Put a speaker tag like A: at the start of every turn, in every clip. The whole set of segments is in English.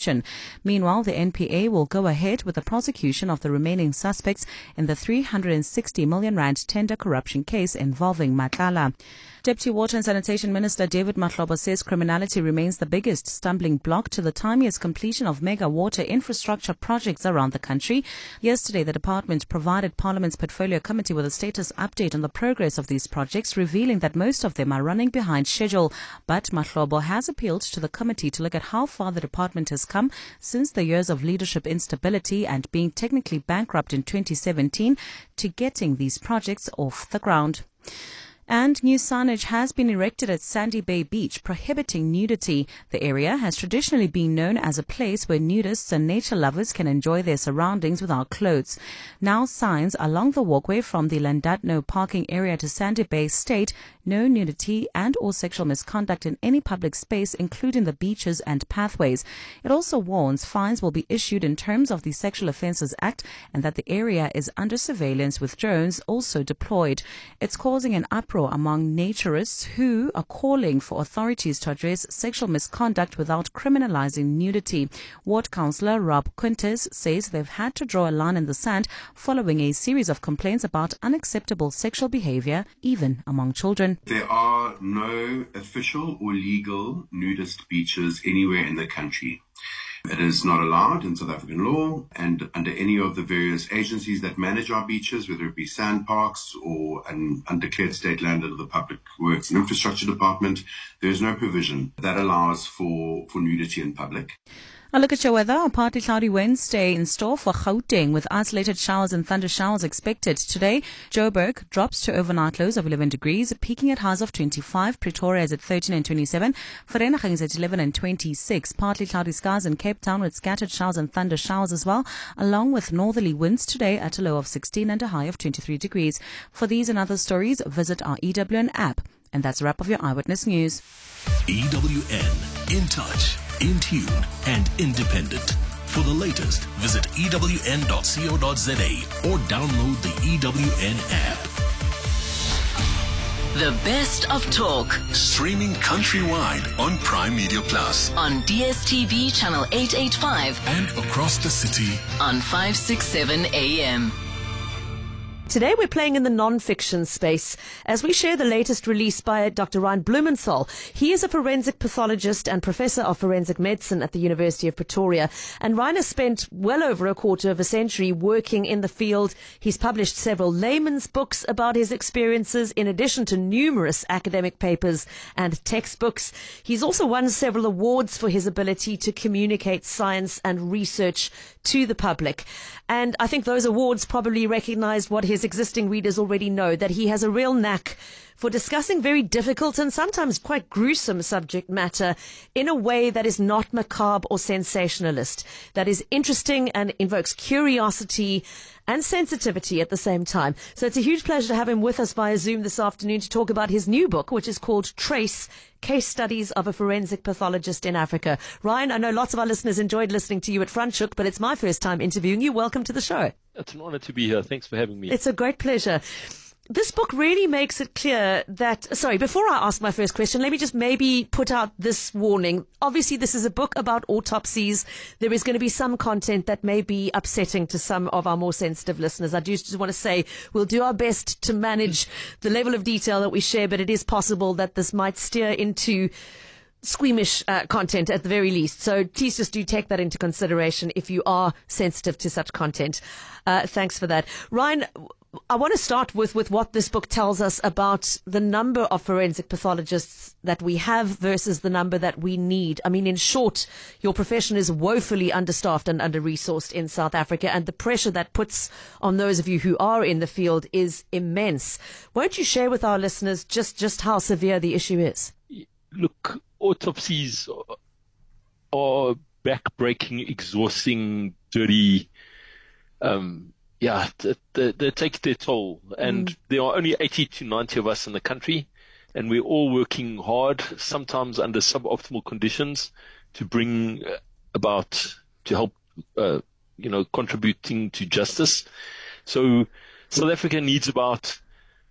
A: prosecution. Meanwhile, the NPA will go ahead with the prosecution of the remaining suspects in the 360 million rand tender corruption case involving Matlala. Deputy Water and Sanitation Minister David Mahlobo says criminality remains the biggest stumbling block to the timeliest completion of mega water infrastructure projects around the country. Yesterday, the department provided Parliament's Portfolio Committee with a status update on the progress of these projects, revealing that most of them are running behind schedule. But Mahlobo has appealed to the committee to look at how far the department has come since the years of leadership instability and being technically bankrupt in 2017 to getting these projects off the ground. And new signage has been erected at Sandy Bay Beach prohibiting nudity. The area has traditionally been known as a place where nudists and nature lovers can enjoy their surroundings without clothes. Now signs along the walkway from the Landadno parking area to Sandy Bay state no nudity and or sexual misconduct in any public space, including the beaches and pathways. It also warns fines will be issued in terms of the Sexual Offences Act and that the area is under surveillance with drones also deployed. It's causing an uproar among naturists who are calling for authorities to address sexual misconduct without criminalizing nudity. Ward Councillor Rob Quintes says they've had to draw a line in the sand following a series of complaints about unacceptable sexual behavior, even among children.
B: There are no official or legal nudist beaches anywhere in the country. It is not allowed in South African law, and under any of the various agencies that manage our beaches, whether it be sand parks or an undeclared state land under the Public Works and Infrastructure Department, there is no provision that allows for nudity in public.
A: A look at your weather. A partly cloudy Wednesday in store for Gauteng with isolated showers and thunder showers expected. Today, Joburg drops to overnight lows of 11 degrees, peaking at highs of 25. Pretoria is at 13 and 27. Vereeniging is at 11 and 26. Partly cloudy skies in Cape Town with scattered showers and thunder showers as well, along with northerly winds today at a low of 16 and a high of 23 degrees. For these and other stories, visit our EWN app. And that's a wrap of your Eyewitness News.
C: EWN, in touch, in tune, and independent. For the latest, visit ewn.co.za or download the EWN app.
D: The best of talk.
C: Streaming countrywide on Prime Media Plus.
D: On DSTV channel 885.
C: And across the city
D: on 567 AM.
E: Today we're playing in the non-fiction space as we share the latest release by Dr. Ryan Blumenthal. He is a forensic pathologist and professor of forensic medicine at the University of Pretoria. And Ryan has spent well over a quarter of a century working in the field. He's published several layman's books about his experiences, in addition to numerous academic papers and textbooks. He's also won several awards for his ability to communicate science and research to the public. And I think those awards probably recognize what his existing readers already know, that he has a real knack for discussing very difficult and sometimes quite gruesome subject matter in a way that is not macabre or sensationalist, that is interesting and invokes curiosity and sensitivity at the same time. So it's a huge pleasure to have him with us via Zoom this afternoon to talk about his new book, which is called Trace: Case Studies of a Forensic Pathologist in Africa. Ryan, I know lots of our listeners enjoyed listening to you at Franschhoek, but it's my first time interviewing you. Welcome to the show.
F: It's an honor to be here. Thanks for having me.
E: It's a great pleasure. This book really makes it clear that, before I ask my first question, let me just maybe put out this warning. Obviously, this is a book about autopsies. There is going to be some content that may be upsetting to some of our more sensitive listeners. I do just want to say we'll do our best to manage the level of detail that we share, but it is possible that this might steer into squeamish content at the very least. So please just do take that into consideration if you are sensitive to such content. Thanks for that. Ryan, I want to start with what this book tells us about the number of forensic pathologists that we have versus the number that we need. I mean, in short, your profession is woefully understaffed and under-resourced in South Africa, and the pressure that puts on those of you who are in the field is immense. Won't you share with our listeners just how severe the issue is?
F: Look, autopsies are back-breaking, exhausting, dirty. They take their toll. And there are only 80 to 90 of us in the country, and we're all working hard, sometimes under suboptimal conditions, to bring about, to help, contributing to justice. So South Africa needs about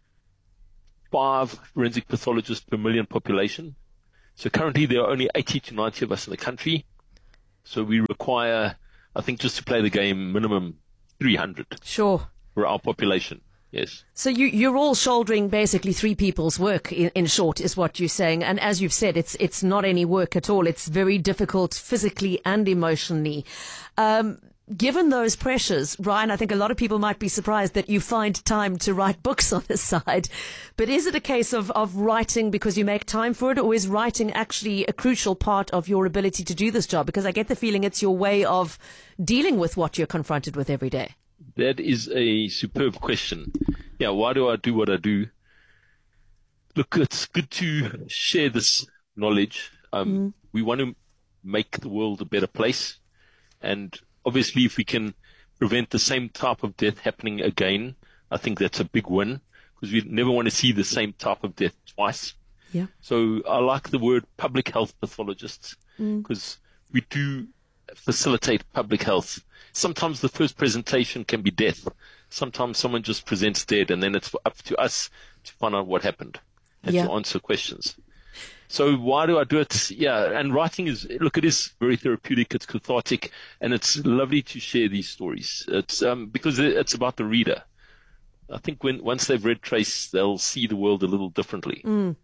F: 5 forensic pathologists per million population. So currently there are only 80 to 90 of us in the country. So we require, I think, just to play the game, minimum 300
E: Sure.
F: for our population. Yes.
E: So you're all shouldering basically three people's work, in short, is what you're saying. And as you've said, it's not any work at all. It's very difficult physically and emotionally. Given those pressures, Ryan, I think a lot of people might be surprised that you find time to write books on the side. But is it a case of writing because you make time for it, or is writing actually a crucial part of your ability to do this job? Because I get the feeling it's your way of dealing with what you're confronted with every day.
F: That is a superb question. Yeah, why do I do what I do? Look, it's good to share this knowledge. We want to make the world a better place. And obviously, if we can prevent the same type of death happening again, I think that's a big win, because we never want to see the same type of death twice.
E: Yeah.
F: So I like the word public health pathologists, because we do facilitate public health. Sometimes the first presentation can be death. Sometimes someone just presents dead, and then it's up to us to find out what happened and to answer questions. So why do I do it? Yeah, and writing is, look, it is very therapeutic, it's cathartic, and it's lovely to share these stories. It's because it's about the reader. I think once they've read Trace, they'll see the world a little differently.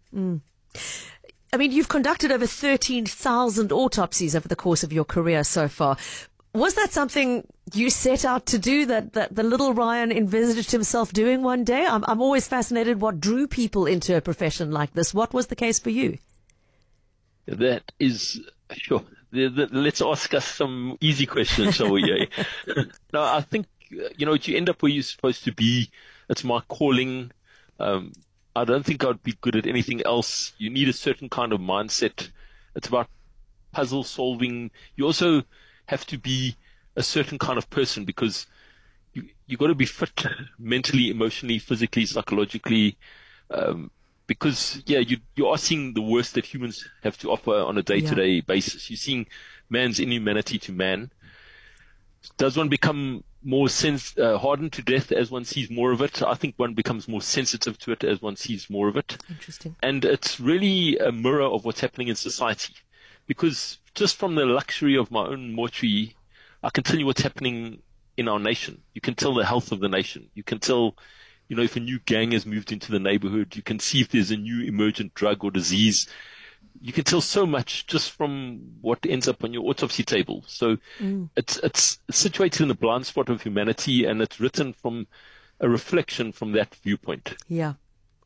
E: I mean, you've conducted over 13,000 autopsies over the course of your career so far. Was that something you set out to do, that the little Ryan envisaged himself doing one day? I'm always fascinated what drew people into a profession like this. What was the case for you?
F: That is, sure. Let's ask us some easy questions, shall we? No, I think, you end up where you're supposed to be. It's my calling. I don't think I'd be good at anything else. You need a certain kind of mindset. It's about puzzle solving. You also have to be a certain kind of person, because you got to be fit mentally, emotionally, physically, psychologically, because you are seeing the worst that humans have to offer on a day-to-day basis. You're seeing man's inhumanity to man. Does one become more hardened to death as one sees more of it? I think one becomes more sensitive to it as one sees more of it.
E: Interesting.
F: And it's really a mirror of what's happening in society, because just from the luxury of my own mortuary, I can tell you what's happening in our nation. You can tell the health of the nation. You can tell, if a new gang has moved into the neighborhood. You can see if there's a new emergent drug or disease. You can tell so much just from what ends up on your autopsy table. So it's situated in the blind spot of humanity, and it's written from a reflection from that viewpoint.
E: Yeah.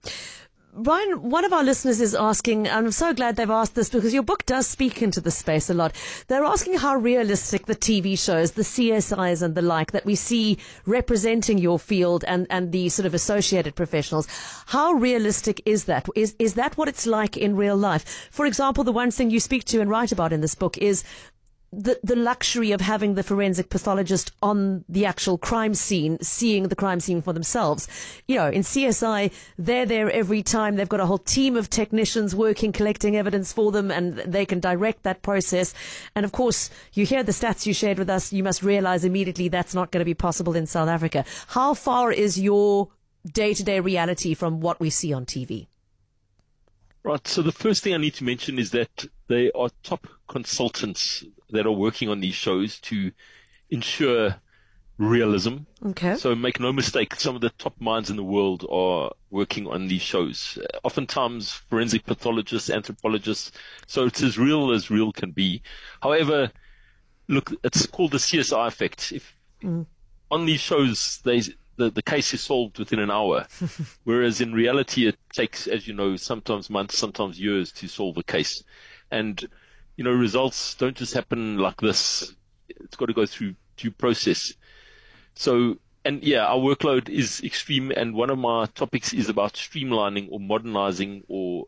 E: Ryan, one of our listeners is asking, and I'm so glad they've asked this because your book does speak into the space a lot. They're asking how realistic the TV shows, the CSIs and the like that we see representing your field and the sort of associated professionals, how realistic is that? Is that what it's like in real life? For example, the one thing you speak to and write about in this book is the luxury of having the forensic pathologist on the actual crime scene, seeing the crime scene for themselves. In CSI, they're there every time. They've got a whole team of technicians working, collecting evidence for them, and they can direct that process. And of course, you hear the stats you shared with us, you must realize immediately that's not going to be possible in South Africa. How far is your day-to-day reality from what we see on TV?
F: Right. So the first thing I need to mention is that they are top consultants that are working on these shows to ensure realism.
E: Okay.
F: So make no mistake, some of the top minds in the world are working on these shows. Oftentimes forensic pathologists, anthropologists. So it's as real can be. However, look, it's called the CSI effect. If on these shows, the case is solved within an hour, whereas in reality it takes, as you know, sometimes months, sometimes years to solve a case. And, results don't just happen like this. It's got to go through due process. So, and our workload is extreme, and one of my topics is about streamlining or modernizing or,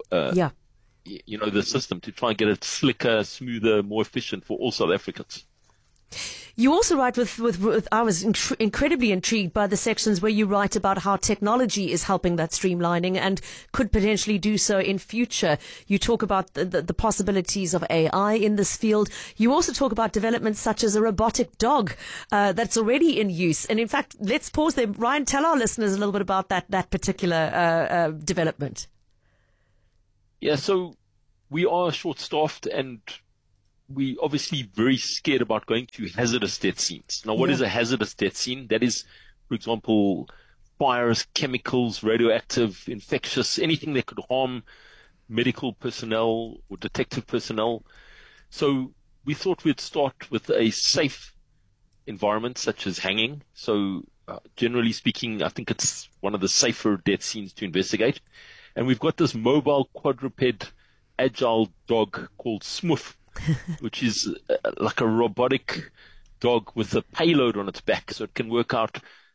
F: the system to try and get it slicker, smoother, more efficient for all South Africans.
E: You also write with I was incredibly intrigued by the sections where you write about how technology is helping that streamlining and could potentially do so in future. You talk about the possibilities of AI in this field. You also talk about developments such as a robotic dog that's already in use. And in fact, let's pause there. Ryan, tell our listeners a little bit about that particular development.
F: Yeah, so we are short-staffed, and we obviously very scared about going to hazardous death scenes. Now, what is a hazardous death scene? That is, for example, fires, chemicals, radioactive, infectious, anything that could harm medical personnel or detective personnel. So we thought we'd start with a safe environment such as hanging. So generally speaking, I think it's one of the safer death scenes to investigate. And we've got this mobile quadruped agile dog called Smoof, which is like a robotic dog with a payload on its back. So it can work out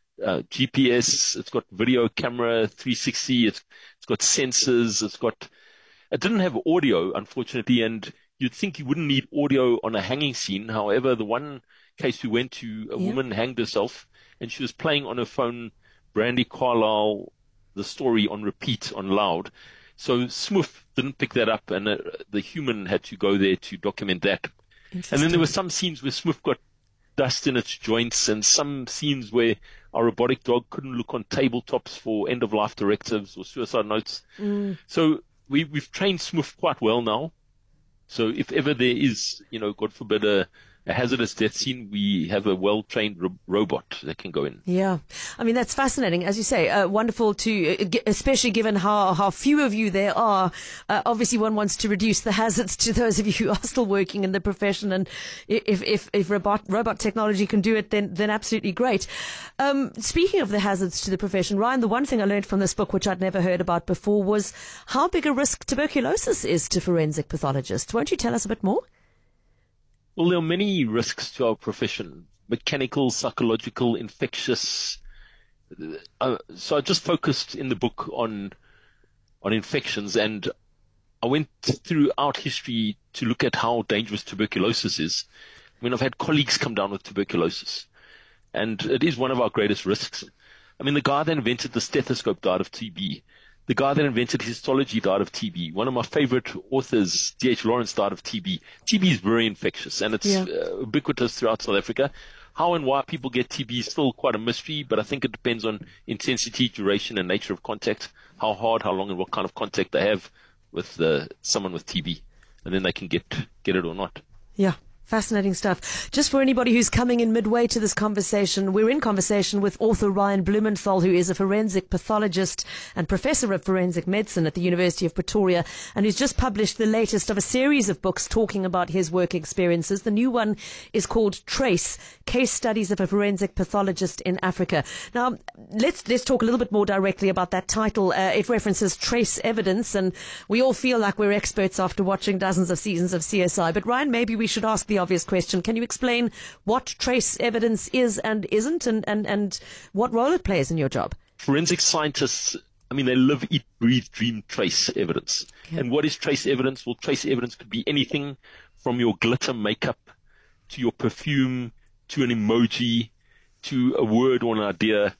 F: GPS, it's got video camera, 360, it's got sensors, it didn't have audio, unfortunately, and you'd think you wouldn't need audio on a hanging scene. However, the one case we went to, a woman hanged herself, and she was playing on her phone Brandy Carlisle, the story on repeat, on loud. So Smoof didn't pick that up, and the human had to go there to document that. And then there were some scenes where Smoof got dust in its joints, and some scenes where our robotic dog couldn't look on tabletops for end-of-life directives or suicide notes. So we've trained Smoof quite well now. So if ever there is, God forbid, a hazardous death scene, we have a well-trained robot that can go in.
E: Yeah. I mean, that's fascinating. As you say, wonderful to, especially given how few of you there are. Obviously, one wants to reduce the hazards to those of you who are still working in the profession. And if robot technology can do it, then absolutely great. Speaking of the hazards to the profession, Ryan, the one thing I learned from this book, which I'd never heard about before, was how big a risk tuberculosis is to forensic pathologists. Won't you tell us a bit more?
F: Well, there are many risks to our profession: mechanical, psychological, infectious. So I just focused in the book on infections, and I went throughout history to look at how dangerous tuberculosis is. I mean, I've had colleagues come down with tuberculosis, and it is one of our greatest risks. I mean, the guy that invented the stethoscope died of TB. The guy that invented histology died of TB. One of my favorite authors, D.H. Lawrence, died of TB. TB is very infectious, and it's ubiquitous throughout South Africa. How and why people get TB is still quite a mystery, but I think it depends on intensity, duration, and nature of contact, how hard, how long, and what kind of contact they have with someone with TB, and then they can get it or not.
E: Yeah. Fascinating stuff. Just for anybody who's coming in midway to this conversation, we're in conversation with author Ryan Blumenthal, who is a forensic pathologist and professor of forensic medicine at the University of Pretoria, and who's just published the latest of a series of books talking about his work experiences. The new one is called Trace: Case Studies of a Forensic Pathologist in Africa. Now, let's talk a little bit more directly about that title. It references trace evidence, and we all feel like we're experts after watching dozens of seasons of CSI. But Ryan, maybe we should ask the obvious question. Can you explain what trace evidence is and isn't, and what role it plays in your job?
F: Forensic scientists, I mean, they live, eat, breathe, dream trace evidence. Okay. And what is trace evidence? Well, trace evidence could be anything from your glitter makeup to your perfume to an emoji to a word or an idea.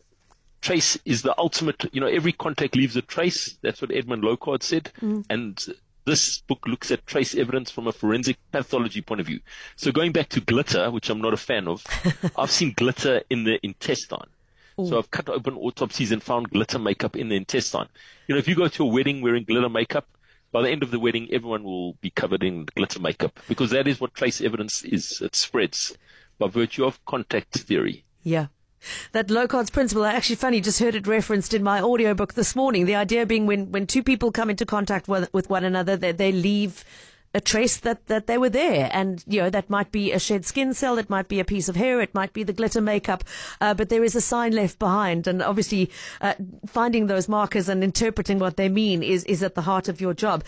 F: Trace is the ultimate, every contact leaves a trace. That's what Edmund Locard said. And this book looks at trace evidence from a forensic pathology point of view. So going back to glitter, which I'm not a fan of, I've seen glitter in the intestine. Ooh. So I've cut open autopsies and found glitter makeup in the intestine. If you go to a wedding wearing glitter makeup, by the end of the wedding, everyone will be covered in glitter makeup, because that is what trace evidence is. It spreads by virtue of contact theory.
E: Yeah. That Locard's principle, actually funny, just heard it referenced in my audiobook this morning. The idea being when two people come into contact with one another, they leave a trace that they were there. And, that might be a shed skin cell, it might be a piece of hair, it might be the glitter makeup, but there is a sign left behind. And obviously, finding those markers and interpreting what they mean is at the heart of your job.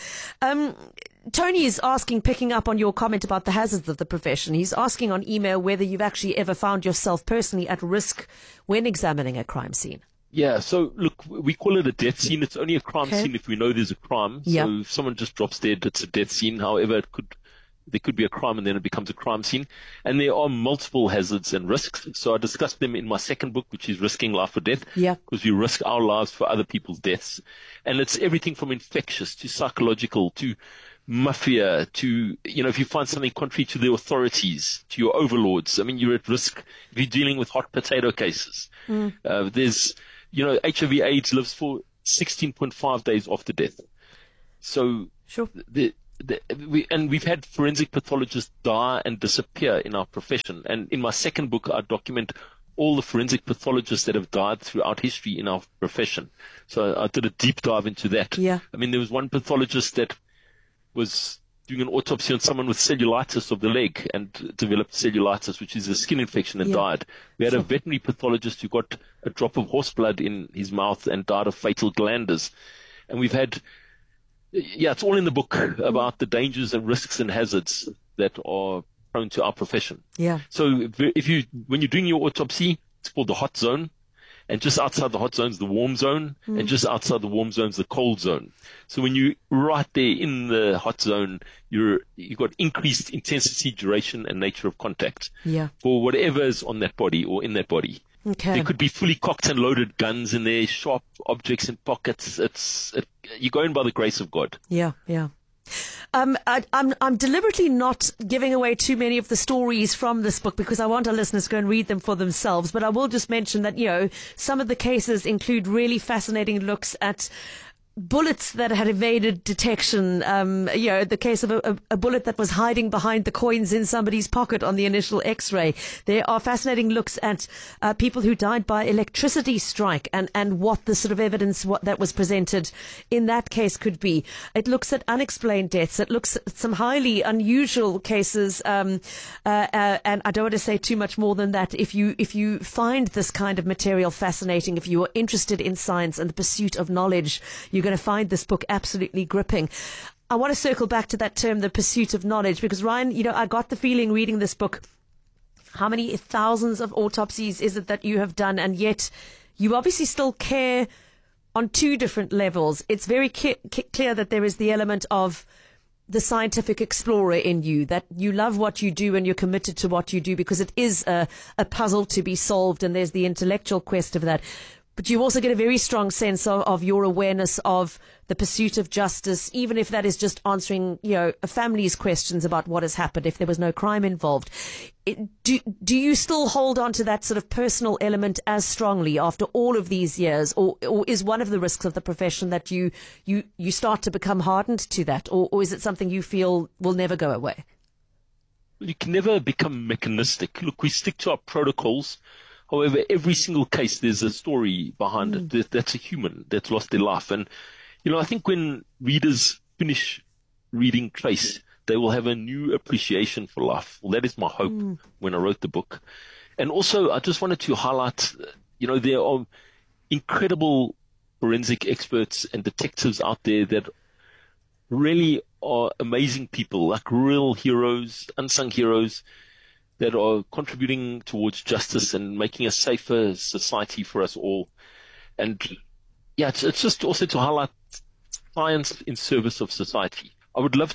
E: Tony is picking up on your comment about the hazards of the profession. He's asking on email whether you've actually ever found yourself personally at risk when examining a crime scene.
F: Yeah, so look, we call it a death scene. It's only a crime scene if we know there's a crime.
E: Yep.
F: So if someone just drops dead, it's a death scene. However, there could be a crime and then it becomes a crime scene. And there are multiple hazards and risks. So I discussed them in my second book, which is Risking Life or Death. Yeah. Because we risk our lives for other people's deaths. And it's everything from infectious to psychological to mafia to, if you find something contrary to the authorities, to your overlords. I mean, you're at risk if you're dealing with hot potato cases. There's, HIV AIDS lives for 16.5 days after death. So
E: sure.
F: we've had forensic pathologists die and disappear in our profession. And in my second book, I document all the forensic pathologists that have died throughout history in our profession. So I did a deep dive into that.
E: Yeah.
F: I mean, there was one pathologist that was doing an autopsy on someone with cellulitis of the leg and developed cellulitis, which is a skin infection, and died. We had a veterinary pathologist who got a drop of horse blood in his mouth and died of fatal glanders. And we've had, it's all in the book about the dangers and risks and hazards that are prone to our profession.
E: Yeah.
F: So when you're doing your autopsy, it's called the hot zone. And just outside the hot zone is the warm zone. And just outside the warm zone is the cold zone. So when you're right there in the hot zone, you've got increased intensity, duration, and nature of contact.
E: Yeah.
F: For whatever is on that body or in that body.
E: Okay.
F: There could be fully cocked and loaded guns in there, sharp objects in pockets. You go in by the grace of God.
E: Yeah, yeah. I'm deliberately not giving away too many of the stories from this book because I want our listeners to go and read them for themselves. But I will just mention that, some of the cases include really fascinating looks at bullets that had evaded detection. The case of a bullet that was hiding behind the coins in somebody's pocket on the initial X-ray. There are fascinating looks at people who died by electricity strike and what the sort of evidence that was presented in that case could be. It looks at unexplained deaths. It looks at some highly unusual cases. And I don't want to say too much more than that. If you find this kind of material fascinating, if you are interested in science and the pursuit of knowledge, you're going to find this book absolutely gripping. I want to circle back to that term, the pursuit of knowledge, because Ryan, I got the feeling reading this book, how many thousands of autopsies is it that you have done? And yet you obviously still care on two different levels. It's very clear that there is the element of the scientific explorer in you, that you love what you do and you're committed to what you do because it is a puzzle to be solved, and there's the intellectual quest of that. But you also get a very strong sense of your awareness of the pursuit of justice, even if that is just answering, a family's questions about what has happened if there was no crime involved. Do you still hold on to that sort of personal element as strongly after all of these years, or is one of the risks of the profession that you start to become hardened to that, or is it something you feel will never go away?
F: You can never become mechanistic. Look, we stick to our protocols. However, every single case, there's a story behind it. That's a human that's lost their life. And, I think when readers finish reading Trace, they will have a new appreciation for life. Well, that is my hope when I wrote the book. And also, I just wanted to highlight, there are incredible forensic experts and detectives out there that really are amazing people, like real heroes, unsung heroes, that are contributing towards justice and making a safer society for us all. And it's just also to highlight science in service of society. I would love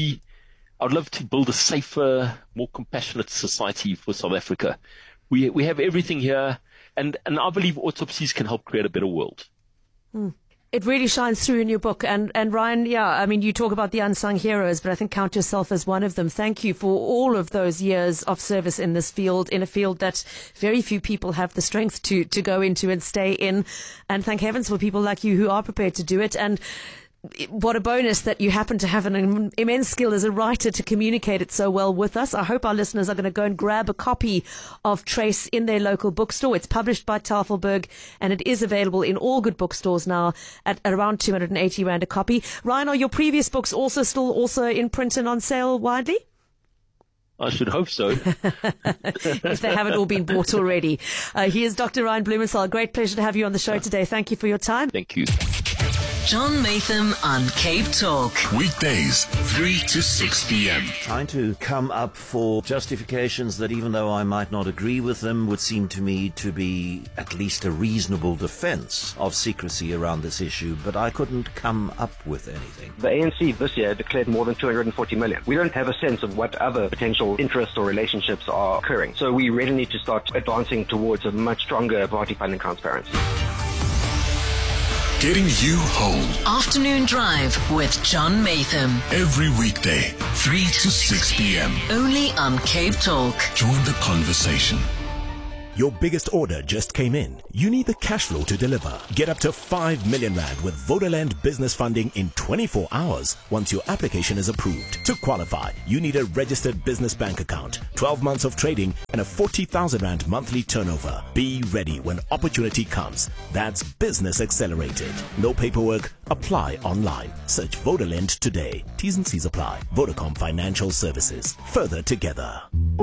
F: to build a safer, more compassionate society for South Africa. We have everything here, and I believe autopsies can help create a better world.
E: It really shines through in your book. And Ryan, you talk about the unsung heroes, but I think count yourself as one of them. Thank you for all of those years of service in this field, in a field that very few people have the strength to go into and stay in. And thank heavens for people like you who are prepared to do it. And what a bonus that you happen to have an immense skill as a writer to communicate it so well with us. I hope our listeners are going to go and grab a copy of Trace in their local bookstore. It's published by Tafelberg and it is available in all good bookstores now at around 280 Rand a copy. Ryan, are your previous books also in print and on sale widely?
F: I should hope so.
E: If they haven't all been bought already. Here's Dr. Ryan Blumenthal. Great pleasure to have you on the show today. Thank you for your time.
F: Thank you.
D: John Maytham on Cape Talk.
C: Weekdays, 3 to 6 p.m.
G: Trying to come up for justifications that, even though I might not agree with them, would seem to me to be at least a reasonable defense of secrecy around this issue, but I couldn't come up with anything.
H: The ANC this year declared more than 240 million. We don't have a sense of what other potential interests or relationships are occurring. So we really need to start advancing towards a much stronger party funding transparency.
C: Getting you home.
D: Afternoon Drive with John Maytham.
C: Every weekday, 3 to 6 p.m.
D: Only on Cape Talk.
C: Join the conversation.
I: Your biggest order just came in. You need the cash flow to deliver. Get up to 5 million rand with Vodaland business funding in 24 hours once your application is approved. To qualify, you need a registered business bank account, 12 months of trading, and a 40,000 rand monthly turnover. Be ready when opportunity comes. That's Business Accelerated. No paperwork. Apply online. Search Vodaland today. T's and C's apply. Vodacom Financial Services. Further together.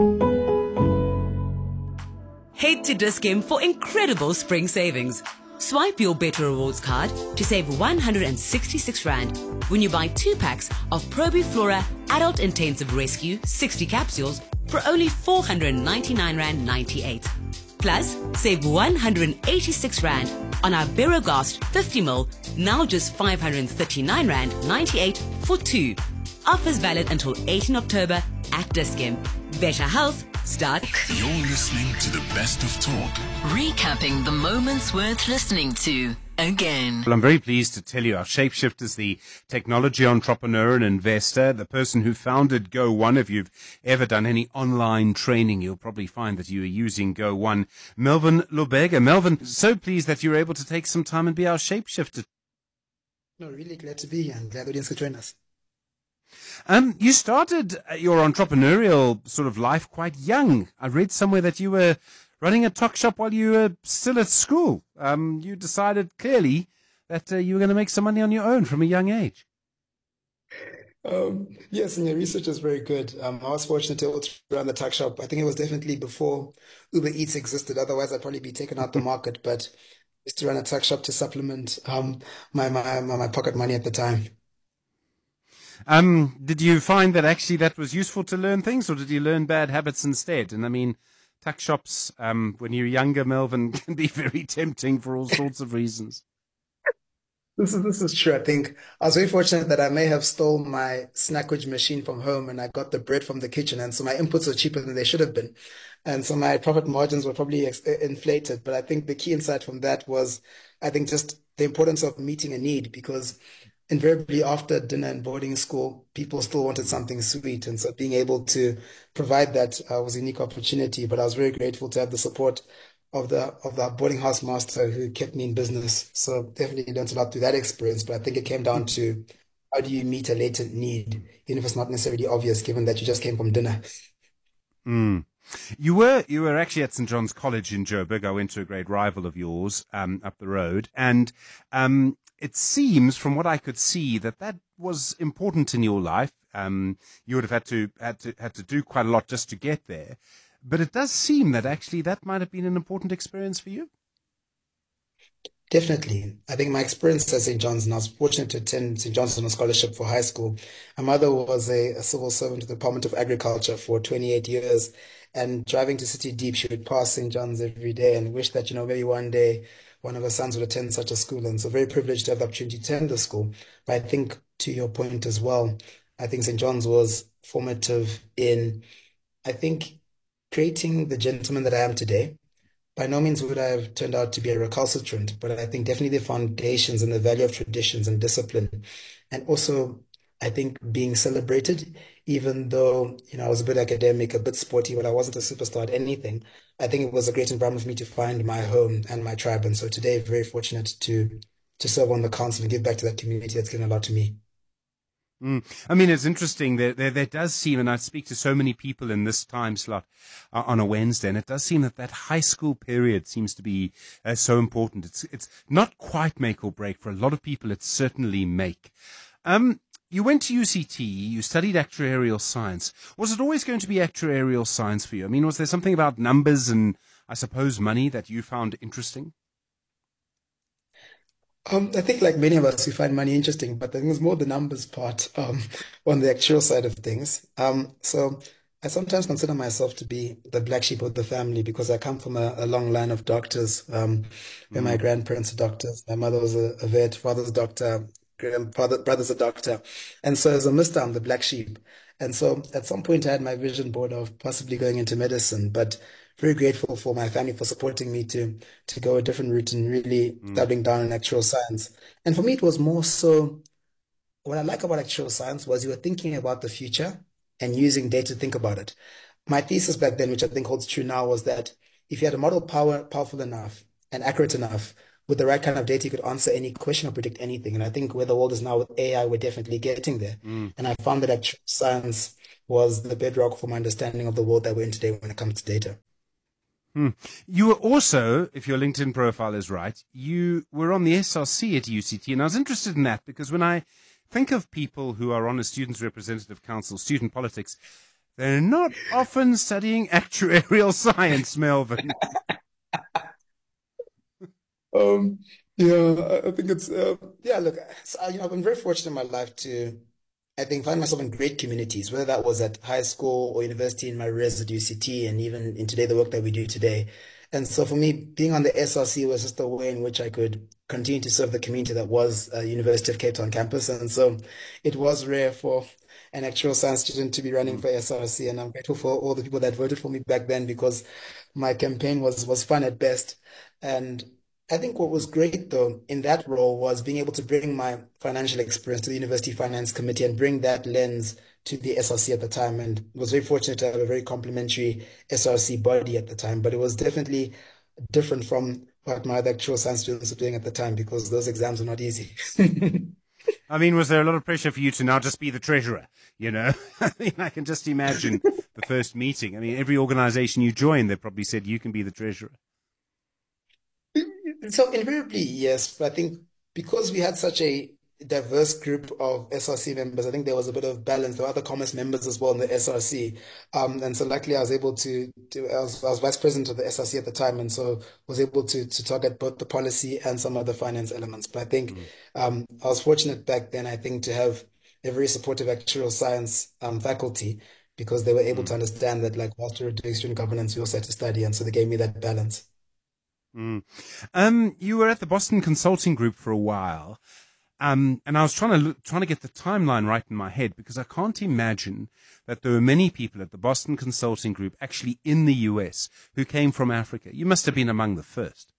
J: Head to Dis-Chem for incredible spring savings. Swipe your Better Rewards card to save 166 Rand when you buy 2 packs of Probiflora Adult Intensive Rescue 60 capsules for only 499 Rand 98. Plus, save 186 Rand on our Berogast 50ml, now just 539 Rand 98 for 2. Offers valid until 18 October at Dis-Chem. Better health start.
C: You're listening to the best of talk.
D: Recapping the moments worth listening to again.
K: Well, I'm very pleased to tell you our Shapeshift is the technology entrepreneur and investor, the person who founded Go1. If you've ever done any online training, you'll probably find that you are using Go1. Melvin Lubega. Melvin, so pleased that you're able to take some time and be our Shapeshifter.
L: No, really glad to be here and glad the audience could join us.
K: You started your entrepreneurial sort of life quite young. I read somewhere that you were running a tuck shop while you were still at school. You decided clearly that you were going to make some money on your own from a young age.
L: Yes, and your research is very good. I was fortunate to run the tuck shop. I think it was definitely before Uber Eats existed. Otherwise, I'd probably be taken out the market. But I used to run a tuck shop to supplement my pocket money at the time.
K: Did you find that actually that was useful to learn things, or did you learn bad habits instead? And I mean, tuck shops, when you're younger, Melvin, can be very tempting for all sorts of reasons.
L: This is true. I think I was very fortunate that I may have stole my Snackwich machine from home and I got the bread from the kitchen. And so my inputs were cheaper than they should have been. And so my profit margins were probably inflated. But I think the key insight from that was, I think, just the importance of meeting a need, because invariably after dinner and boarding school, people still wanted something sweet. And so being able to provide that was a unique opportunity. But I was very grateful to have the support of the boarding house master who kept me in business. So definitely learned a lot through that experience. But I think it came down to, how do you meet a latent need, even if it's not necessarily obvious, given that you just came from dinner?
K: You were actually at St. John's College in Joburg. I went to a great rival of yours up the road. And it seems, from what I could see, that was important in your life. You would have had to do quite a lot just to get there. But it does seem that actually that might have been an important experience for you.
L: Definitely. I think my experience at St. John's, and I was fortunate to attend St. John's on a scholarship for high school. My mother was a civil servant at the Department of Agriculture for 28 years. And driving to City Deep, she would pass St. John's every day and wish that, maybe one day one of her sons would attend such a school. And so very privileged to have the opportunity to attend the school. But I think, to your point as well, I think St. John's was formative in, I think, creating the gentleman that I am today. By no means would I have turned out to be a recalcitrant, but I think definitely the foundations and the value of traditions and discipline. And also, I think being celebrated, even though, I was a bit academic, a bit sporty, but I wasn't a superstar at anything. I think it was a great environment for me to find my home and my tribe. And so today, very fortunate to serve on the council and give back to that community that's given a lot to me.
K: I mean, it's interesting. There does seem, and I speak to so many people in this time slot on a Wednesday, and it does seem that high school period seems to be so important. It's not quite make or break. For a lot of people, it's certainly make. You went to UCT, you studied actuarial science. Was it always going to be actuarial science for you? I mean, was there something about numbers and, I suppose, money that you found interesting?
L: I think like many of us, we find money interesting, but I think it's more the numbers part on the actual side of things. So I sometimes consider myself to be the black sheep of the family because I come from a long line of doctors, where my grandparents are doctors. My mother was a vet, father's a doctor, brother's a doctor. And so as a mister, I'm the black sheep. And so at some point I had my vision board of possibly going into medicine, but very grateful for my family for supporting me to go a different route and really doubling down in actual science. And for me, it was more so, what I like about actual science was you were thinking about the future and using data to think about it. My thesis back then, which I think holds true now, was that if you had a model powerful enough and accurate enough, with the right kind of data, you could answer any question or predict anything. And I think where the world is now with AI, we're definitely getting there. And I found that actual science was the bedrock for my understanding of the world that we're in today when it comes to data.
K: You were also, if your LinkedIn profile is right, you were on the SRC at UCT, and I was interested in that because when I think of people who are on a Students' Representative Council, student politics, they're not often studying actuarial science, Melvin.
L: I think it's, look, I've been very fortunate in my life to, I think, find myself in great communities, whether that was at high school or university, in my res at UCT, and even in today, the work that we do today. And so for me, being on the SRC was just a way in which I could continue to serve the community that was University of Cape Town campus. And so it was rare for an actual science student to be running for SRC. And I'm grateful for all the people that voted for me back then because my campaign was fun at best. And I think what was great, though, in that role was being able to bring my financial experience to the University Finance Committee and bring that lens to the SRC at the time. And was very fortunate to have a very complimentary SRC body at the time. But it was definitely different from what my other actual science students were doing at the time because those exams were not easy.
K: I mean, was there a lot of pressure for you to now just be the treasurer? I can just imagine the first meeting. I mean, every organization you join, they probably said you can be the treasurer.
L: So invariably, yes. But I think because we had such a diverse group of SRC members, I think there was a bit of balance. There were other commerce members as well in the SRC. And so luckily I was able I was vice president of the SRC at the time. And so was able to target both the policy and some other finance elements. But I think I was fortunate back then, I think, to have a very supportive actuarial science faculty because they were able to understand that, like, whilst we were doing student governance, we also had to study. And so they gave me that balance.
K: You were at the Boston Consulting Group for a while, and I was trying to get the timeline right in my head because I can't imagine that there were many people at the Boston Consulting Group actually in the US who came from Africa. You must have been among the first.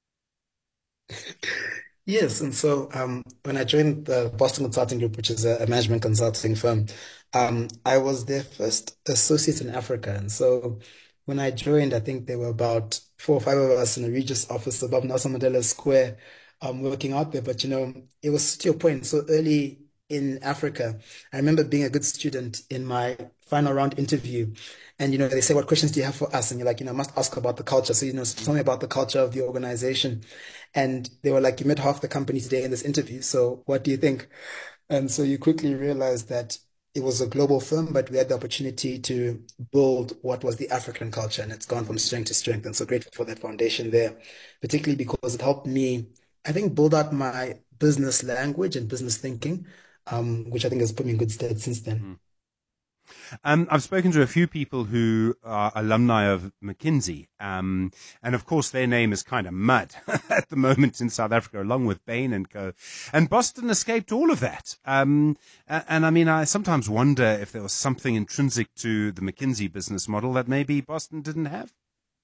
L: Yes, and so when I joined the Boston Consulting Group, which is a management consulting firm, I was their first associate in Africa, and so when I joined, I think there were about 4 or 5 of us in the Regis office above Nelson Mandela Square, working out there. But it was to your point. So early in Africa, I remember being a good student in my final round interview, and they say, "What questions do you have for us?" And you're like, "I must ask about the culture." So tell me about the culture of the organization, and they were like, "You met half the company today in this interview. So what do you think?" And so you quickly realize that it was a global firm, but we had the opportunity to build what was the African culture, and it's gone from strength to strength. And so grateful for that foundation there, particularly because it helped me, I think, build out my business language and business thinking, which I think has put me in good stead since then.
K: I've spoken to a few people who are alumni of McKinsey, and of course their name is kind of mud at the moment in South Africa, along with Bain & Co. And Boston escaped all of that. And I mean, I sometimes wonder if there was something intrinsic to the McKinsey business model that maybe Boston didn't have.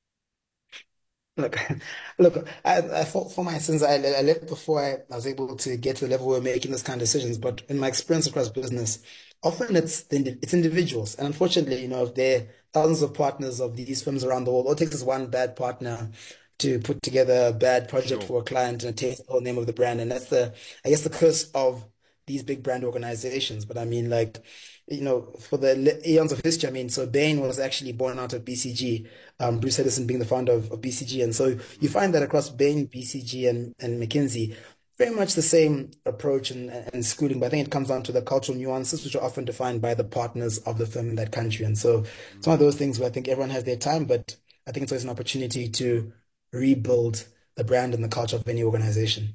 L: Look, for my sins, I left before I was able to get to the level where we're making this kind of decisions. But in my experience across business, often it's individuals. And unfortunately, if there are thousands of partners of these firms around the world, all it takes is one bad partner to put together a bad project for a client and take the whole name of the brand. And that's I guess, the curse of these big brand organizations. But I mean, for the eons of history, I mean, so Bain was actually born out of BCG, Bruce Edison being the founder of BCG. And so you find that across Bain, BCG, and McKinsey, very much the same approach and schooling, but I think it comes down to the cultural nuances, which are often defined by the partners of the firm in that country. And so it's one of those things where I think everyone has their time, but I think it's always an opportunity to rebuild the brand and the culture of any organization.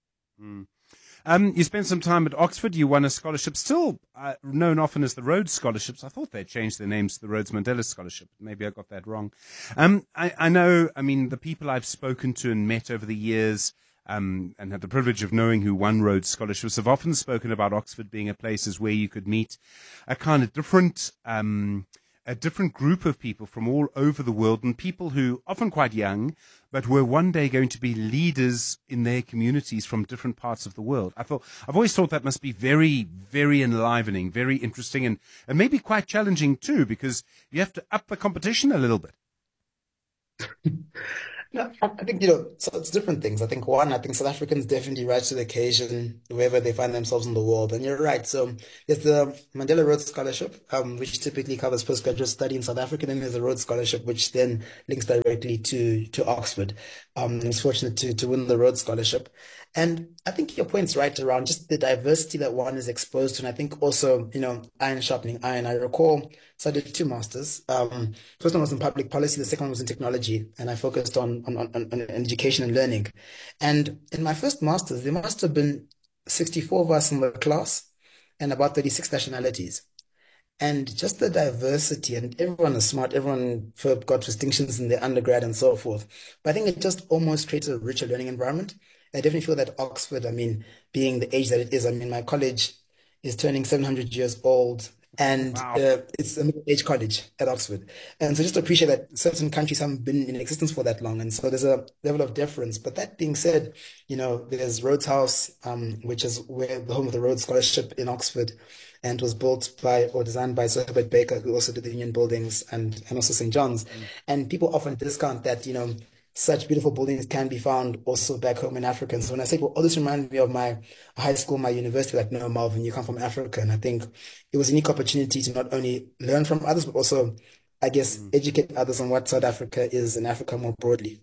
K: You spent some time at Oxford. You won a scholarship, still known often as the Rhodes Scholarships. I thought they'd changed their names to the Rhodes Mandela Scholarship. Maybe I got that wrong. I know, I mean, the people I've spoken to and met over the years, and had the privilege of knowing who won Rhodes Scholarships, have often spoken about Oxford being a place where you could meet a kind of different group of people from all over the world, and people who often quite young, but were one day going to be leaders in their communities from different parts of the world. I've always thought that must be very, very enlivening, very interesting, and maybe quite challenging too, because you have to up the competition a little bit.
L: No, I think, so it's different things. I think one, I think South Africans definitely rise to the occasion wherever they find themselves in the world. And you're right. So there's the Mandela Rhodes Scholarship, which typically covers postgraduate study in South Africa. Then there's the Rhodes Scholarship, which then links directly to Oxford. I was fortunate to win the Rhodes Scholarship. And I think your point's right around just the diversity that one is exposed to. And I think also, iron sharpening iron. I recall, so I did two masters. First one was in public policy, the second one was in technology. And I focused on education and learning. And in my first masters, there must have been 64 of us in the class and about 36 nationalities. And just the diversity, and everyone is smart, everyone got distinctions in their undergrad and so forth. But I think it just almost creates a richer learning environment. I definitely feel that Oxford, being the age that it is, my college is turning 700 years old, and
K: Wow.
L: It's a middle-age college at Oxford. And so just to appreciate that certain countries haven't been in existence for that long. And so there's a level of deference. But that being said, there's Rhodes House, which is where the home of the Rhodes Scholarship in Oxford, and was built by or designed by Sir Herbert Baker, who also did the Union Buildings and also St. John's. And people often discount that, such beautiful buildings can be found also back home in Africa. And so when I say, well, all this reminds me of my high school, my university, like, no, Marvin, you come from Africa. And I think it was a unique opportunity to not only learn from others, but also, I guess, educate others on what South Africa is and Africa more broadly.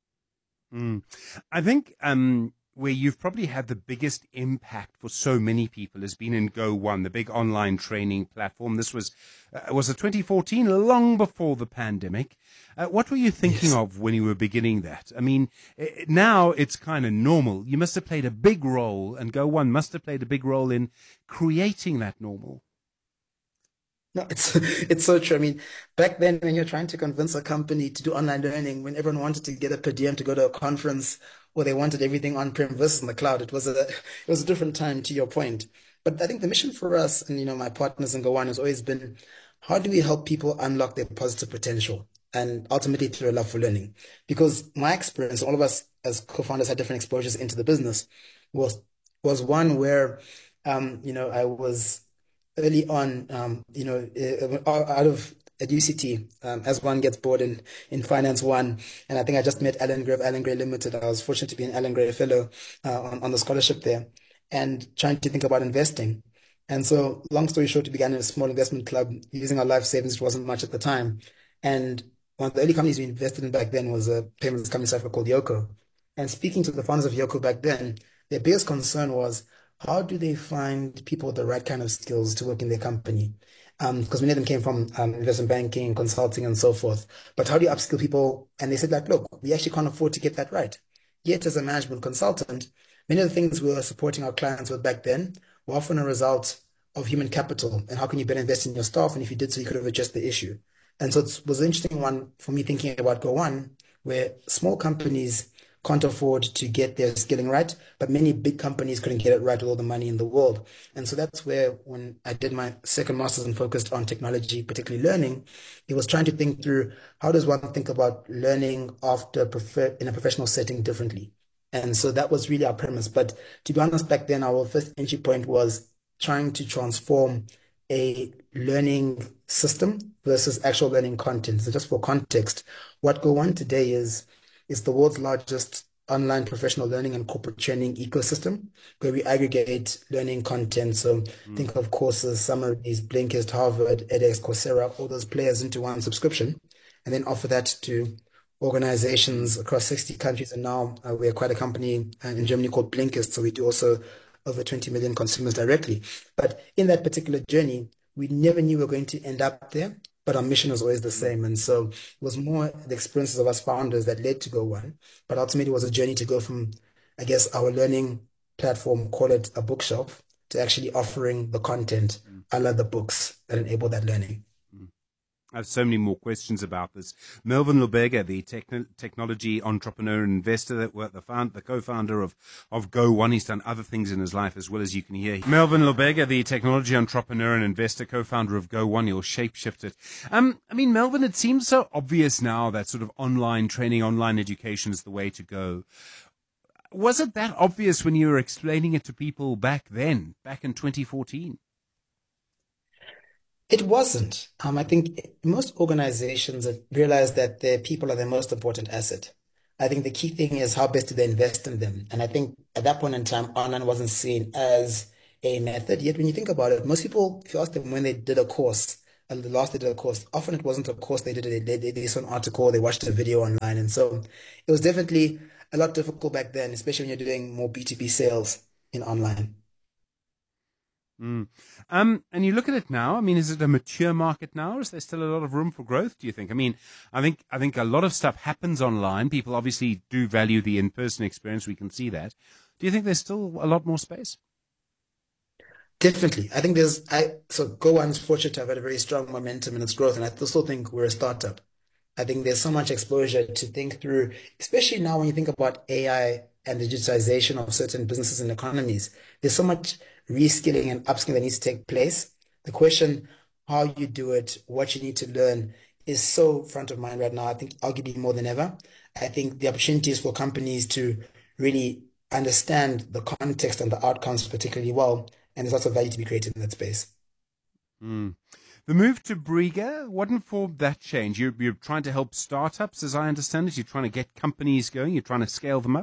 K: I think where you've probably had the biggest impact for so many people has been in Go One, the big online training platform. This was it 2014, long before the pandemic. What were you thinking of when you were beginning that? Now it's kind of normal. You must have played a big role, and Go One must have played a big role in creating that normal.
L: No, it's so true. Back then when you're trying to convince a company to do online learning, when everyone wanted to get a per diem to go to a conference, or they wanted everything on-prem versus in the cloud, it was a different time, to your point. But I think the mission for us and my partners in Go One has always been, how do we help people unlock their positive potential and ultimately through a love for learning? Because my experience, all of us as co-founders had different exposures into the business, was one where I was early on, out of at UCT, as one gets bored in Finance 1. And I think I just met Alan Gray of Alan Gray Limited. I was fortunate to be an Alan Gray Fellow on the scholarship there, and trying to think about investing. And so, long story short, we began in a small investment club using our life savings, which wasn't much at the time. And one of the early companies we invested in back then was a payments company in South Africa called Yoco. And speaking to the founders of Yoco back then, their biggest concern was, how do they find people with the right kind of skills to work in their company? Because many of them came from investment banking, consulting, and so forth. But how do you upskill people? And they said, look, we actually can't afford to get that right. Yet, as a management consultant, many of the things we were supporting our clients with back then were often a result of human capital. And how can you better invest in your staff? And if you did so, you could have addressed the issue. And so it was an interesting one for me thinking about Go One, where small companies can't afford to get their skilling right, but many big companies couldn't get it right with all the money in the world. And so that's where, when I did my second master's and focused on technology, particularly learning, it was trying to think through, how does one think about learning in a professional setting differently? And so that was really our premise. But to be honest, back then, our first entry point was trying to transform a learning system versus actual learning content. So just for context, what Go One today is the world's largest online professional learning and corporate training ecosystem, where we aggregate learning content. So think of courses, summaries, Blinkist, Harvard, edX, Coursera, all those players into one subscription, and then offer that to organizations across 60 countries. And now we are quite a company in Germany called Blinkist. So we do also over 20 million consumers directly. But in that particular journey, we never knew we were going to end up there, but our mission was always the same. And so it was more the experiences of us founders that led to Go One. But ultimately, it was a journey to go from, I guess, our learning platform, call it a bookshelf, to actually offering the content, a la the books that enable that learning.
K: I have so many more questions about this. Melvin Lubega, the technology entrepreneur and investor, the co-founder of Go One. He's done other things in his life as well, as you can hear. Melvin Lubega, the technology entrepreneur and investor, co-founder of Go One. He'll shape-shift it. Melvin, it seems so obvious now that sort of online training, online education is the way to go. Was it that obvious when you were explaining it to people back then, back in 2014?
L: It wasn't. I think most organizations have realized that their people are their most important asset. I think the key thing is how best do they invest in them. And I think at that point in time, online wasn't seen as a method. Yet when you think about it, most people, if you ask them when they did a course, and the last they did a course, often it wasn't a course they did it. They saw an article, they watched a video online. And so it was definitely a lot difficult back then, especially when you're doing more B2B sales in online.
K: And you look at it now, I mean, is it a mature market now, or is there still a lot of room for growth, do you think? I mean, I think a lot of stuff happens online. People obviously do value the in-person experience. We can see that. Do you think there's still a lot more space?
L: Definitely. I think so GoOne is fortunate to have had a very strong momentum in its growth, and I still think we're a startup. I think there's so much exposure to think through, especially now when you think about AI and the digitization of certain businesses and economies. There's so much reskilling and upskilling that needs to take place. The question, how you do it, what you need to learn, is so front of mind right now. I think arguably more than ever. I think the opportunities for companies to really understand the context and the outcomes particularly well, and there's lots of value to be created in that space.
K: The move to Briga, what informed that change? You're trying to help startups, as I understand it. You're trying to get companies going. You're trying to scale them up.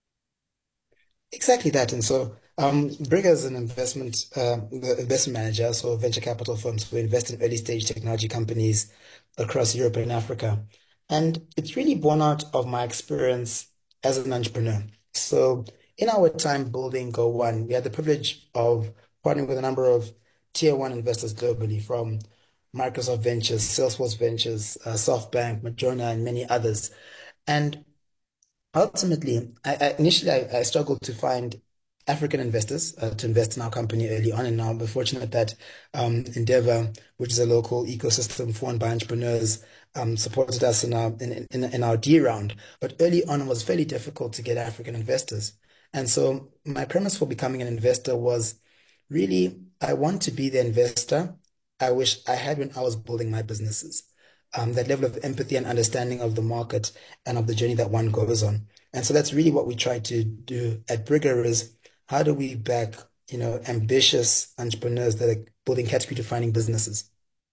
L: Exactly that. And so Briga is an investment manager, so venture capital firms who invest in early stage technology companies across Europe and Africa. And it's really born out of my experience as an entrepreneur. So in our time building GoOne, we had the privilege of partnering with a number of tier one investors globally, from Microsoft Ventures, Salesforce Ventures, SoftBank, Madrona, and many others. And ultimately, initially I struggled to find African investors to invest in our company early on, and now we're fortunate that Endeavor, which is a local ecosystem formed by entrepreneurs, supported us in our D round. But early on, it was fairly difficult to get African investors. And so my premise for becoming an investor was really, I want to be the investor I wish I had when I was building my businesses. That level of empathy and understanding of the market and of the journey that one goes on. And so that's really what we try to do at Briga, is how do we back, ambitious entrepreneurs that are building category-defining businesses?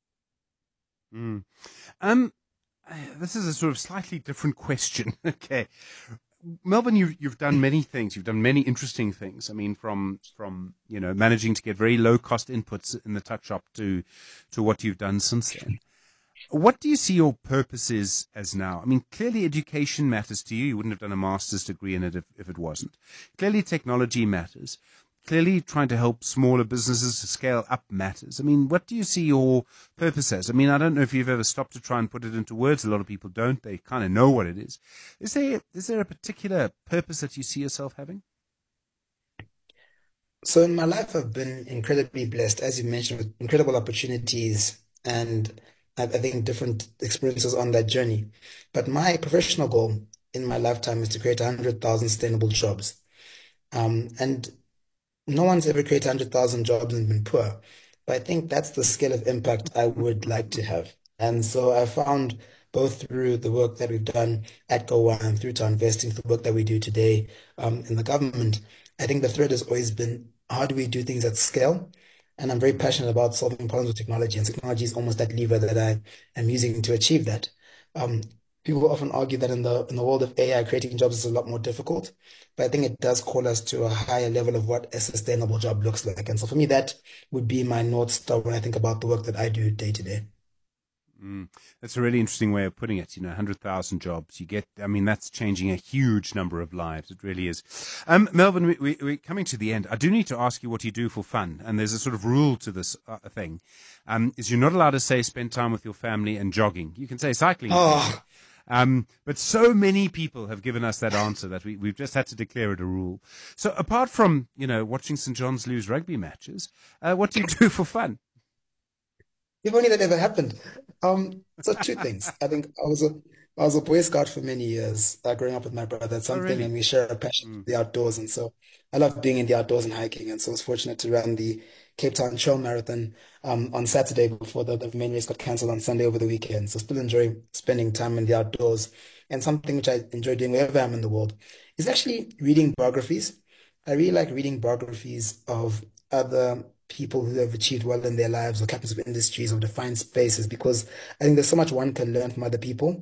K: This is a sort of slightly different question. Okay. Melvin, you've done many things. You've done many interesting things. I mean, from managing to get very low cost inputs in the tuck shop to what you've done since then. What do you see your purpose is as now? I mean, clearly education matters to you. You wouldn't have done a master's degree in it if it wasn't. Clearly technology matters. Clearly trying to help smaller businesses to scale up matters. I mean, what do you see your purpose as? I mean, I don't know if you've ever stopped to try and put it into words. A lot of people don't. They kind of know what it is. Is there a particular purpose that you see yourself having?
L: So in my life, I've been incredibly blessed, as you mentioned, with incredible opportunities and I think different experiences on that journey. But my professional goal in my lifetime is to create 100,000 sustainable jobs. And no one's ever created 100,000 jobs and been poor. But I think that's the scale of impact I would like to have. And so I found, both through the work that we've done at GoOne and through to investing, through the work that we do today in the government, I think the thread has always been, how do we do things at scale? And I'm very passionate about solving problems with technology, and technology is almost that lever that I am using to achieve that. People often argue that in the world of AI, creating jobs is a lot more difficult, but I think it does call us to a higher level of what a sustainable job looks like. And so for me, that would be my North Star when I think about the work that I do day to day.
K: That's a really interesting way of putting it. 100,000 jobs. That's changing a huge number of lives. It really is. Melvin, we're coming to the end. I do need to ask you what you do for fun. And there's a sort of rule to this thing. Is you're not allowed to say spend time with your family and jogging. You can say cycling. But so many people have given us that answer that we've just had to declare it a rule. So apart from, watching St. John's lose rugby matches, what do you do for fun?
L: If only that ever happened. So two things. I think I was a Boy Scout for many years, growing up with my brother. It's something,
K: really?
L: And we share a passion for the outdoors. And so I love being in the outdoors and hiking. And so I was fortunate to run the Cape Town Trail Marathon on Saturday before the main race got cancelled on Sunday over the weekend. So still enjoy spending time in the outdoors. And something which I enjoy doing wherever I'm in the world is actually reading biographies. I really like reading biographies of other people who have achieved well in their lives, or captains of industries or defined spaces, because I think there's so much one can learn from other people.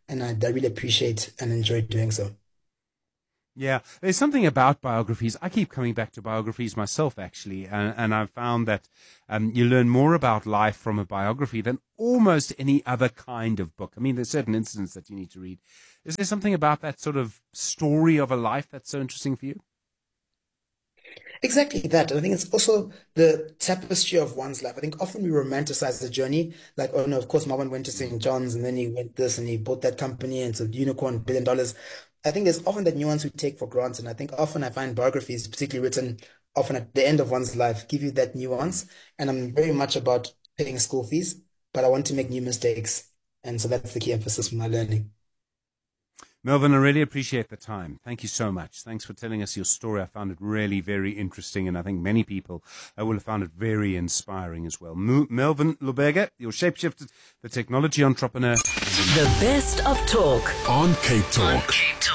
L: and I really appreciate and enjoy doing so.
K: Yeah, there's something about biographies. I keep coming back to biographies myself, actually, and I've found that you learn more about life from a biography than almost any other kind of book. I mean, there's certain incidents that you need to read. Is there something about that sort of story of a life that's so interesting for you?
L: Exactly that. And I think it's also the tapestry of one's life. I think often we romanticize the journey, like, oh no, of course, Marwan went to St. John's and then he went this and he bought that company and it's a unicorn, $1 billion. I think there's often that nuance we take for granted. And I think often I find biographies, particularly written often at the end of one's life, give you that nuance. And I'm very much about paying school fees, but I want to make new mistakes. And so that's the key emphasis for my learning.
K: Melvin, I really appreciate the time. Thank you so much. Thanks for telling us your story. I found it really very interesting, and I think many people will have found it very inspiring as well. Melvin Lubega, your shapeshifter, the technology entrepreneur.
D: The best of talk
C: on Cape Talk.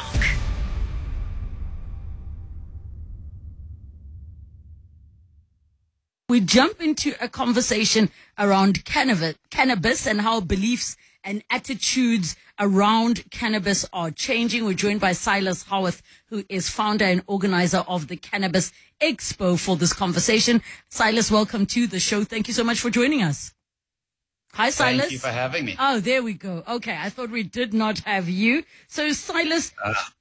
M: We jump into a conversation around cannabis and how beliefs and attitudes around cannabis are changing. We're joined by Silas Howarth, who is founder and organizer of the Cannabis Expo, for this conversation. Silas, welcome to the show. Thank you so much for joining us. Hi, Silas.
N: Thank you for having me.
M: Oh, there we go. Okay, I thought we did not have you. So, Silas,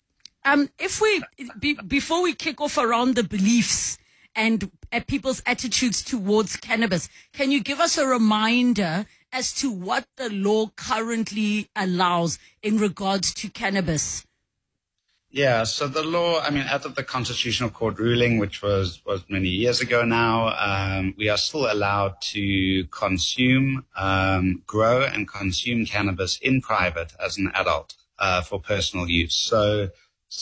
M: before we kick off around the beliefs and people's attitudes towards cannabis, can you give us a reminder as to what the law currently allows in regards to cannabis?
N: Yeah, so the law, out of the Constitutional Court ruling, which was many years ago now, we are still allowed to consume, grow and consume cannabis in private as an adult for personal use. So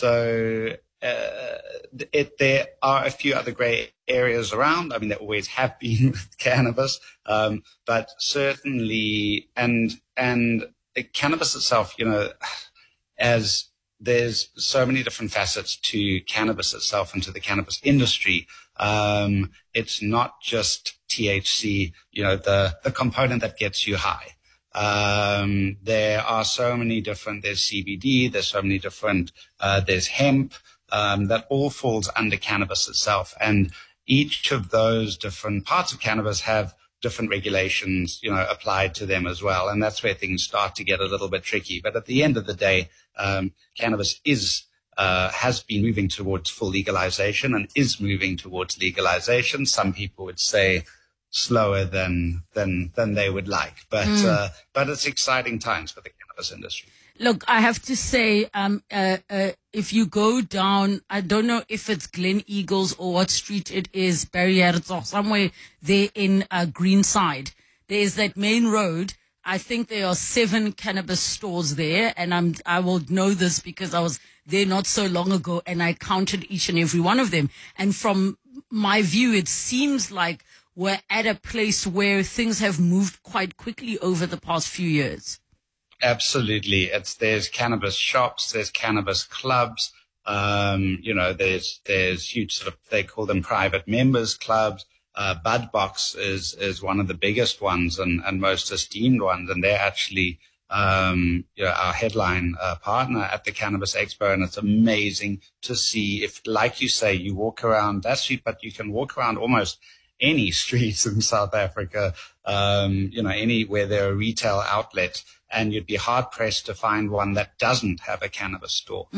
N: there are a few other gray areas around. There always have been with cannabis, but certainly, and cannabis itself, as there's so many different facets to cannabis itself and to the cannabis industry. It's not just THC, the component that gets you high. There are so many different, there's CBD, there's so many different, there's hemp, that all falls under cannabis itself. And each of those different parts of cannabis have different regulations, applied to them as well. And that's where things start to get a little bit tricky. But at the end of the day, cannabis has been moving towards full legalization and is moving towards legalization. Some people would say slower than they would like, but it's exciting times for the cannabis industry.
M: Look, I have to say, if you go down, I don't know if it's Glen Eagles or what street it is, Barriers or somewhere there in Greenside. There's that main road. I think there are 7 cannabis stores there, and I will know this because I was there not so long ago, and I counted each and every one of them. And from my view, it seems like we're at a place where things have moved quite quickly over the past few years.
N: Absolutely. There's cannabis shops, there's cannabis clubs, there's huge sort of, they call them private members clubs. Budbox is one of the biggest ones and most esteemed ones. And they're actually, our headline partner at the Cannabis Expo. And it's amazing to see if, like you say, you walk around that street, but you can walk around almost any streets in South Africa, anywhere there are retail outlets, and you'd be hard pressed to find one that doesn't have a cannabis store.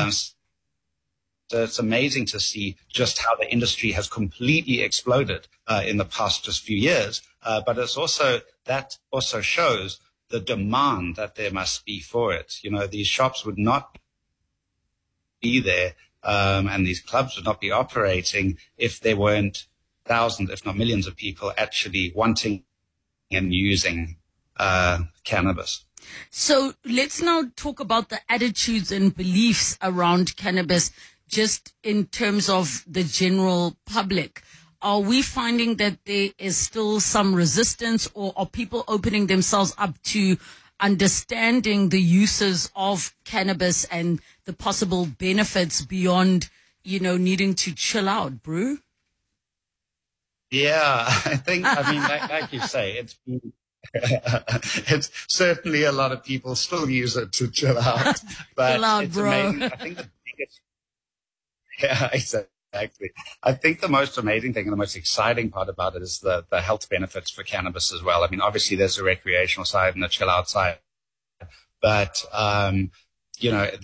N: So it's amazing to see just how the industry has completely exploded in the past just few years. But that also shows the demand that there must be for it. These shops would not be there, and these clubs would not be operating if there weren't thousands, if not millions of people actually wanting and using cannabis.
M: So let's now talk about the attitudes and beliefs around cannabis, just in terms of the general public. Are we finding that there is still some resistance, or are people opening themselves up to understanding the uses of cannabis and the possible benefits beyond, needing to chill out, brew?
N: Yeah, I think, like you say, It's certainly a lot of people still use it to chill out, but
M: chill out,
N: it's
M: bro.
N: amazing. I think the biggest, yeah, exactly. I think the most amazing thing and the most exciting part about it is the health benefits for cannabis as well. I mean, obviously there's a recreational side and a chill out side, but, you know,